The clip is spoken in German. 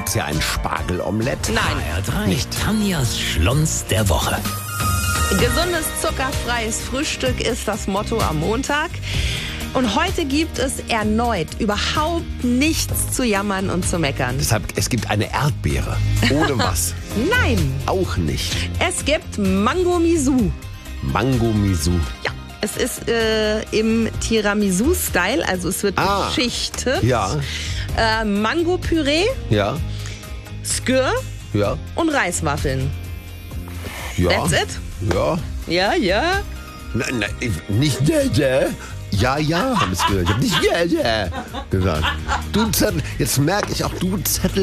gibt's ja ein Spargelomelett. Nein. Nicht. Tanjas Schlons der Woche. Gesundes, zuckerfreies Frühstück ist das Motto am Montag. Und heute gibt es erneut überhaupt nichts zu jammern und zu meckern. Deshalb, es gibt eine Erdbeere. Ohne was? Nein, Auch nicht. es gibt Mango Misu. Mango Misu. Ja, es ist im Tiramisu-Style, also es wird beschichtet. Ja, Mango-Püree, ja, Skür ja, und Reiswaffeln. ja. That's it? Ja. Ja, ja. Nein, nicht ja, haben es gehört. Ich habe nicht gesagt. Du Zettel, jetzt merke ich auch, du Zettel.